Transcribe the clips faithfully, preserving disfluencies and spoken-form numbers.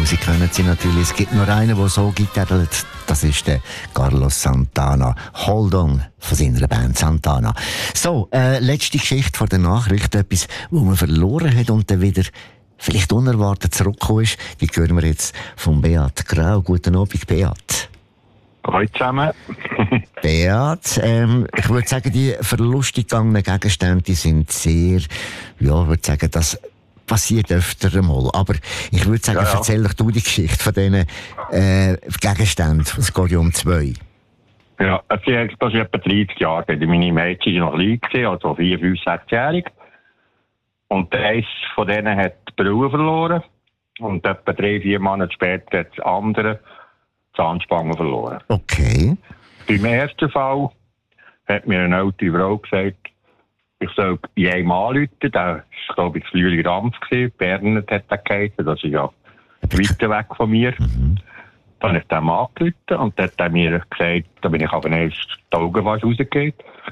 Musik kennen Sie natürlich. Es gibt nur einen, der so gitarrt. Das ist der Carlos Santana. Hold on von seiner Band Santana. So, äh, letzte Geschichte vor der Nachricht. Etwas, wo man verloren hat und dann wieder vielleicht unerwartet zurückgekommen ist. Die hören wir jetzt von Beat Grau. Guten Abend, Beat. Hallo zusammen. Beat, ähm, ich würde sagen, die verlustig gegangenen Gegenstände die sind sehr, ja, ich würde sagen, das passiert öfter einmal. Aber ich würde sagen, ja, ja. erzähl doch du die Geschichte von diesen äh, Gegenständen. Es geht ja um zwei. Ja, das ist etwa dreißig Jahre. Meine Mädchen waren noch klein, also vier, fünf, sechsjährig. Und eins von denen hat die Brille verloren. Und etwa drei, vier Monate später hat das andere Zahnspange verloren. Okay. Beim ersten Fall hat mir eine alte Frau gesagt, ich soll jedem anrufen. Das war, glaube ich, das Lüli Rampf. Bernhard hat er geheißen. Das ist ja weiter weg von mir. Mhm. Dann habe ich dem angerufen und dann hat er mir gesagt, da bin ich aber erst die Augen fast rausgegangen.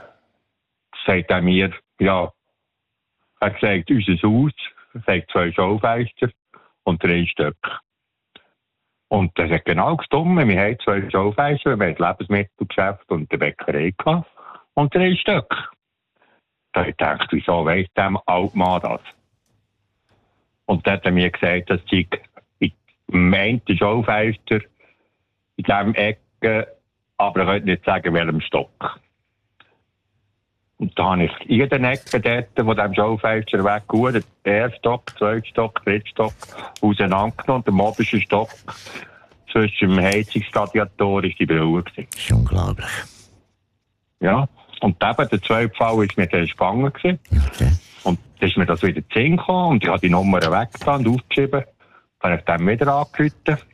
Sagt er mir, ja, er hat gesagt, unser Haus, er sagt zwei Schaufenster und drei Stück. Und das hat genau gestimmt. Wir haben zwei Schaufenster, wir haben das Lebensmittelgeschäft und die Bäckerei gehabt. Und drei Stück. Da habe ich gedacht, wieso weiss dem Altmann das? Und dann hat er mir gesagt, dass ich im einen Schaufenster in diesem Ecke, aber ich könnte nicht sagen, welchem Stock. Und da habe ich jeden Ecke dort von diesem Schaufenster weggeholt, den ersten Stock, zweiten Stock, dritten Stock auseinandergenommen und im obersten Stock zwischen dem Heizungsradiator ist die Brille. Das ist unglaublich. Ja, und eben der zweite Fall war mit der Spange. Okay. Und dann ist mir das wieder zu Sinn gekommen und ich habe die Nummer weggetan und aufgeschrieben. Dann habe ich dem wieder angerufen.